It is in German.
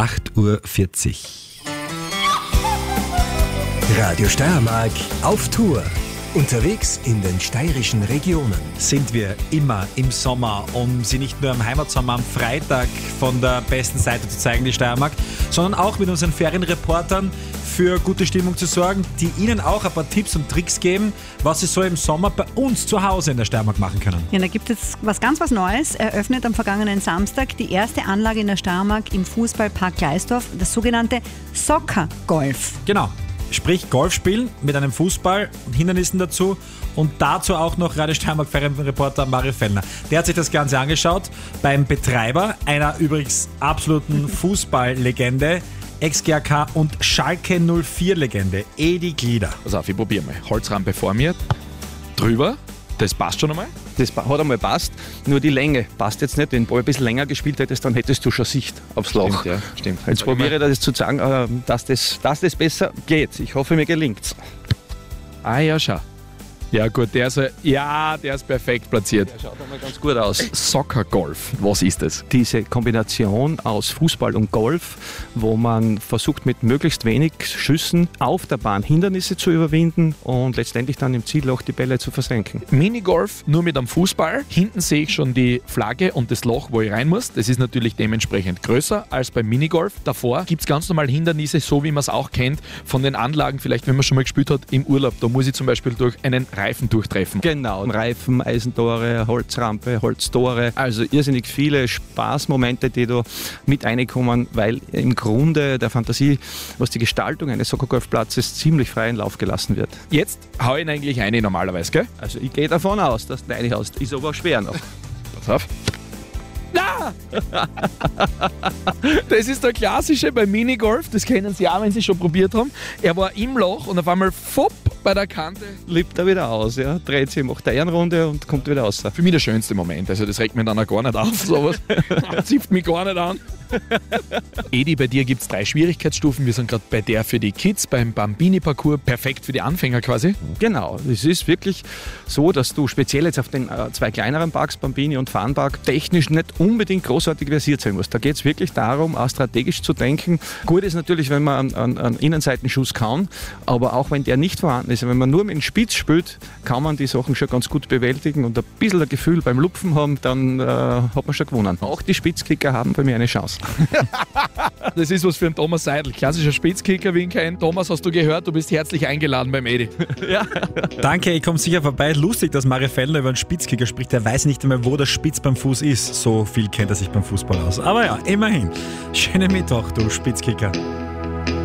8:40 Uhr. Radio Steiermark auf Tour. Unterwegs in den steirischen Regionen. Sind wir immer im Sommer, um Sie nicht nur am Heimatsommer am Freitag von der besten Seite zu zeigen, die Steiermark, sondern auch mit unseren Ferienreportern für gute Stimmung zu sorgen, die Ihnen auch ein paar Tipps und Tricks geben, was Sie so im Sommer bei uns zu Hause in der Steiermark machen können. Ja, da gibt es was Neues. Eröffnet am vergangenen Samstag die erste Anlage in der Steiermark im Fußballpark Gleisdorf, das sogenannte Soccer Golf. Genau. Sprich Golf spielen mit einem Fußball und Hindernissen dazu und dazu auch noch Radio Steiermark Ferienreporter Mario Fellner. Der hat sich das Ganze angeschaut beim Betreiber einer übrigens absoluten Fußballlegende, Ex-GAK und Schalke 04-Legende, Edi Glieder. Pass auf, ich probiere mal. Holzrampe vor mir, drüber, das passt schon einmal. Das hat einmal passt, nur die Länge passt jetzt nicht. Wenn du ein bisschen länger gespielt hättest, dann hättest du schon Sicht aufs Loch. Stimmt, ja, stimmt. Jetzt probiere ich das zu sagen, dass das besser geht. Ich hoffe, mir gelingt's. Ah ja, schau. Ja gut, der ist perfekt platziert. Der schaut einmal ganz gut aus. Soccer Golf, was ist das? Diese Kombination aus Fußball und Golf, wo man versucht mit möglichst wenig Schüssen auf der Bahn Hindernisse zu überwinden und letztendlich dann im Zielloch die Bälle zu versenken. Minigolf nur mit einem Fußball. Hinten sehe ich schon die Flagge und das Loch, wo ich rein muss. Das ist natürlich dementsprechend größer als beim Minigolf. Davor gibt es ganz normal Hindernisse, so wie man es auch kennt von den Anlagen, vielleicht wenn man schon mal gespielt hat im Urlaub. Da muss ich zum Beispiel durch einen Reifen durchtreffen. Genau, Reifen, Eisentore, Holzrampe, Holztore. Also irrsinnig viele Spaßmomente, die da mit reinkommen, weil im Grunde der Fantasie, was die Gestaltung eines Soccer-Golfplatzes ziemlich freien Lauf gelassen wird. Jetzt hau ich ihn eigentlich rein normalerweise, gell? Also ich gehe davon aus, dass du rein hast. Ist aber auch schwer noch. Pass auf. Na! Das ist der klassische beim Minigolf, das kennen Sie auch, wenn Sie schon probiert haben. Er war im Loch und auf einmal fopp bei der Kante. Liebt er wieder aus, ja. Dreht sich, macht eine Ehrenrunde und kommt wieder raus. Für mich der schönste Moment, also das regt mich dann auch gar nicht auf, sowas. Zieht mich gar nicht an. Edi, bei dir gibt es 3 Schwierigkeitsstufen. Wir sind gerade bei der für die Kids, beim Bambini-Parcours, perfekt für die Anfänger quasi. Genau, es ist wirklich so, dass du speziell jetzt auf den 2 kleineren Parks, Bambini und Farnpark, technisch nicht unbedingt großartig versiert sein musst. Da geht es wirklich darum, auch strategisch zu denken. Gut ist natürlich, wenn man einen Innenseitenschuss kann, aber auch wenn der nicht vorhanden ist, wenn man nur mit dem Spitz spielt, kann man die Sachen schon ganz gut bewältigen und ein bisschen ein Gefühl beim Lupfen haben, dann hat man schon gewonnen. Auch die Spitzkicker haben bei mir eine Chance. Das ist was für einen Thomas Seidel. Klassischer Spitzkicker, wie ihn kennt. Thomas, hast du gehört? Du bist herzlich eingeladen beim Edi. Ja. Danke, ich komme sicher vorbei. Lustig, dass Mario Fellner über einen Spitzkicker spricht. Der weiß nicht einmal, wo der Spitz beim Fuß ist. So viel kennt er sich beim Fußball aus. Aber ja, immerhin. Schönen Mittwoch, du Spitzkicker.